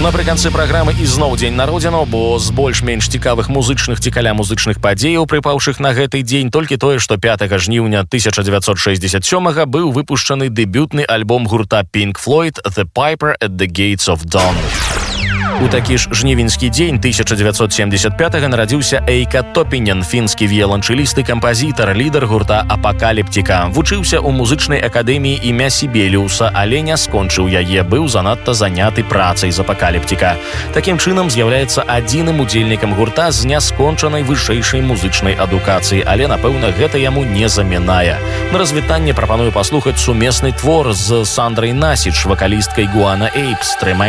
Напрыканцы праграмы ізноў дзень народзінаў, бо з больш-менш цікавых музычных ці каля музычных падзеяў, прыпаўшых на гэты дзень, толькі тое, што 5 жніўня 1967 быў выпушчаны дэбютны альбом гурта Pink Floyd «The Piper at the Gates of Dawn». У такі ж жнівеньскі дзень 1975 нарадзіўся Эйка Топінен, фінскі віяланчэліст і кампазітар, лідар гурта «Апакаліптіка». Вучыўся ў музычнай акадэміі імя Сібеліуса, але не скончыў яе, быў занадта заняты працай з «Апакаліптіка». Такім чынам з'яўляецца адзіным удзельнікам гурта з няскончанай вышэйшай музычнай адукацыяй, але, напэўна, гэта яму не замінае. На развітанне прапаную паслухаць сумесны твор з Сандрай Насіч, вакалісткай Гуана Эйпс, «Трымай